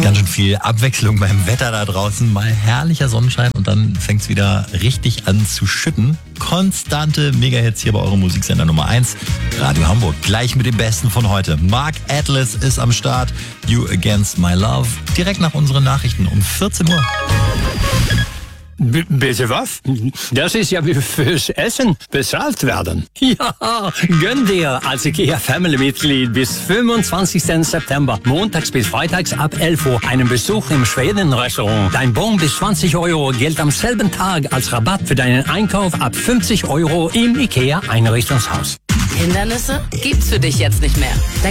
Ganz schön viel Abwechslung beim Wetter da draußen. Mal herrlicher Sonnenschein und dann fängt es wieder richtig an zu schütten. Konstante Mega-Hits hier bei eurem Musiksender Nummer 1, Radio Hamburg. Gleich mit dem Besten von heute. Mark Atlas ist am Start. You Against My Love. Direkt nach unseren Nachrichten um 14 Uhr. Bitte was? Das ist ja wie fürs Essen bezahlt werden. Ja, gönn dir als IKEA-Family-Mitglied bis 25. September, montags bis freitags ab 11 Uhr, einen Besuch im Schweden-Restaurant. Dein Bon bis 20 € gilt am selben Tag als Rabatt für deinen Einkauf ab 50 € im IKEA-Einrichtungshaus. Hindernisse gibt's für dich jetzt nicht mehr.